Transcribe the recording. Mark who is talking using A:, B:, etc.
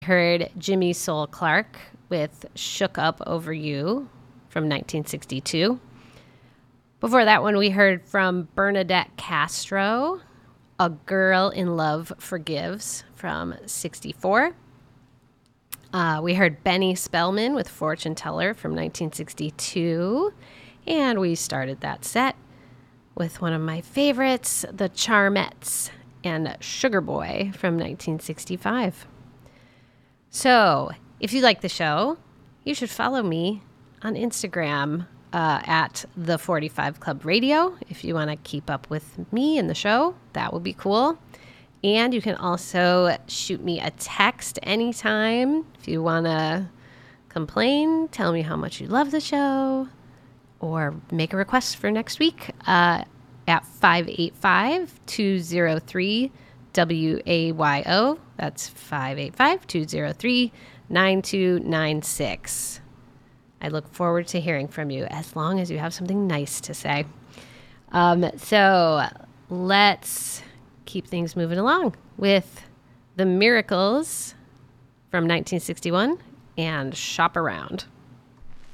A: Heard Jimmy Soul Clark with Shook Up Over You from 1962. Before that one, we heard from Bernadette Castro, A Girl in Love Forgives from 64. We heard Benny Spellman with Fortune Teller from 1962. And we started that set with one of my favorites, the Charmettes and Sugar Boy from 1965. So, if you like the show, you should follow me on Instagram at the 45 Club Radio. If you want to keep up with me and the show, that would be cool. And you can also shoot me a text anytime if you want to complain, tell me how much you love the show, or make a request for next week at 585-203-WAYO. That's 585-203-9296. I look forward to hearing from you as long as you have something nice to say. So let's keep things moving along with The Miracles from 1961 and Shop Around.